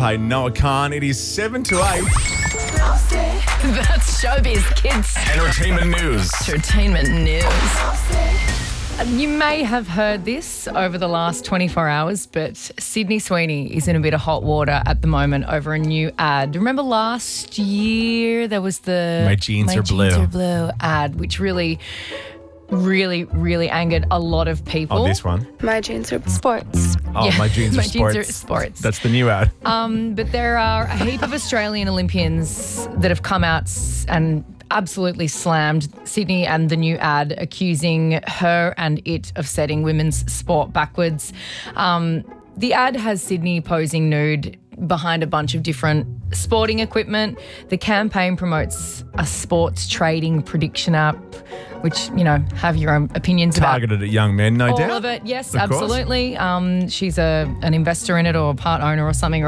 Payton, Noah Khan. It is 7 to 8. That's Showbiz Kids Entertainment news. Entertainment news. You may have heard this over the last 24 hours, but Sydney Sweeney is in a bit of hot water at the moment over a new ad. Remember last year there was the My jeans are blue ad, which really angered a lot of people. Oh, this one. My jeans are sports. Oh, Yeah, my jeans are my sports. jeans are sports. That's the new ad. But there are a heap of Australian Olympians that have come out and absolutely slammed Sydney and the new ad, accusing her and it of setting women's sport backwards. The ad has Sydney posing nude behind a bunch of different sporting equipment. The campaign promotes a sports trading prediction app, which, you know, have your own opinions about. Targeted at young men, no doubt. All of it, yes, Of course. absolutely. She's an investor in it or a part owner or something.